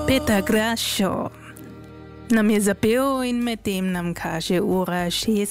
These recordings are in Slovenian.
Peter Grasho nam je zapel in medtem nam kaže ura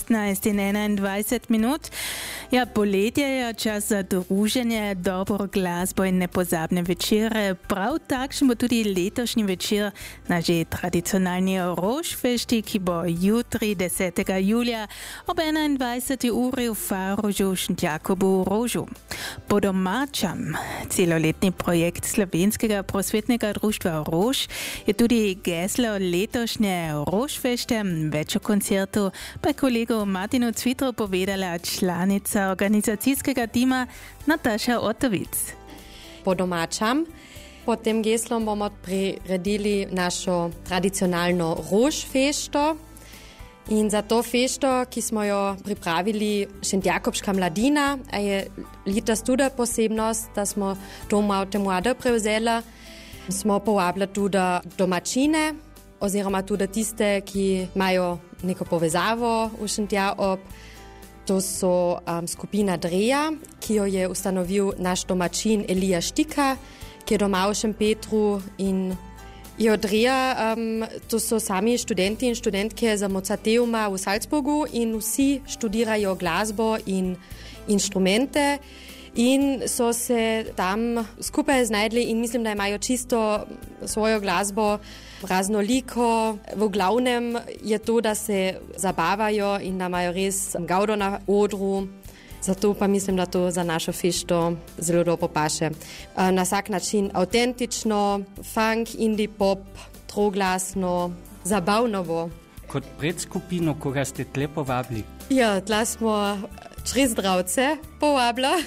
16:21. Ja, poletje je čas za druženje, dobro glasbo in nepozabne večere. Prav takšen bo tudi letošnji večer na že tradicionalni Rožfešti, ki bo jutri 10. julija ob 21. uri v Farožu Šentjakobu v Rožu. Po domačem celoletni projekt Slovenskega prosvetnega društva Rož je tudi geslo letošnje Rožfešte. Več o koncertu pa je kolegu Martinu Cvitru povedala članica organizacijskega tima Nataša Otovic. Po domačem, pod tem geslom bomo priredili našo tradicionalno Rožfešto. In za to fešto, ki smo jo pripravili Šentjakobska mladina, je letos tudi posebnost, da smo to malo te mlade prevzeli. Smo povabili tudi domačine, oziroma tudi tiste, ki imajo neko povezavo v Šentjakob. To so skupina Dreja, ki jo je ustanovil naš domačin Elija Štika, ki je doma v Šempetru. In jo Dreja, to so sami študenti in študentke za Mozarteuma v Salzburgu in vsi študirajo glasbo in inštrumente. In so se tam skupaj znajdli in mislim, da imajo čisto svojo glasbo raznoliko. V glavnem je to, da se zabavajo in da imajo res gaudo na odru. Zato pa mislim, da to za našo fešto zelo dobro paše. Na vsak način autentično, funk, indie pop, troglasno, zabavnovo. Kot predskupino, koga ste tle povabili? Ja, tla smo 3 zdravce povabili.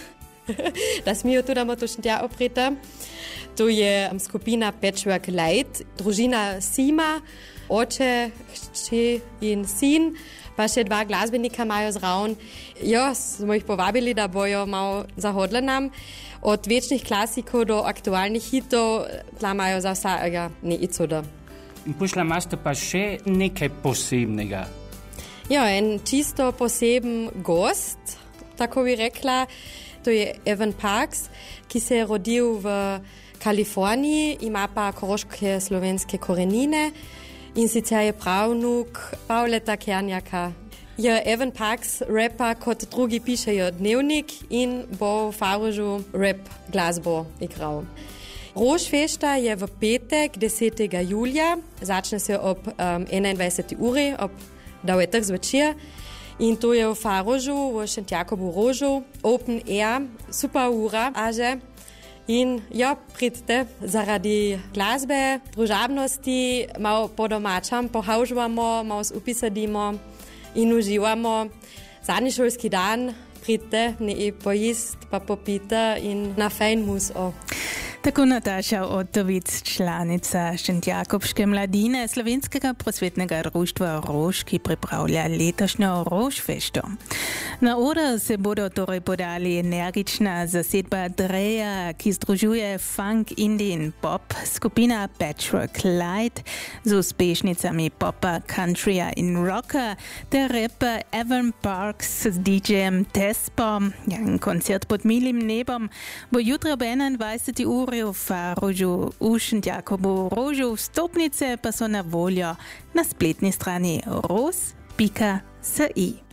Da smijo tudi, da to Šentja oprete. To je skupina Patchwork Light, družina Sima, oče, hči in sin, pa še 2 glasbenika imajo zraven. Ja, smo jih povabili, da bojo malo zahodili nam. Od večnih klasikov do aktualnih hitov, tla imajo za vsega neicoda. In pošla imate pa še nekaj posebnega. Ja, en čisto poseben gost, tako bi rekla. To je Evan Parks, ki se je rodil v Kaliforniji, ima pa koroške slovenske korenine in sicer je pravnuk Pavleta Kernjaka. Je Evan Parks rapa, kot drugi pišejo dnevnik in bo v Farožu rap glasbo igral. Rožfešta je v petek 10. julija, začne se ob 21. uri, ob 9. zvečer. In to je v Farožu, v Šentjakobu Rožu, open air, super ura, aže. In ja, pridite zaradi glasbe, družabnosti, malo po domačem pohaužujemo, malo upisadimo in uživamo. Zadnji šolski dan pridite, ne pojist, pa popite in na fejn muso. Tako Nataša Otovic, članica Šentjakobske mladine Slovenskega prosvetnega društva Rož, ki pripravlja letošnjo Rožfešto. Na oder se bodo torej podali energična zasedba Dreja, ki združuje funk, indie in pop, skupina Patchwork Light z uspešnicami popa, countryja in rocka, ter rapper Evan Parks z DJ-jem Tespo. Ja, koncert pod milim nebom bo jutri ob 21. uri v Farožu v Šentjakobu Rožu. Vstopnice pa so na voljo na spletni strani roz.si.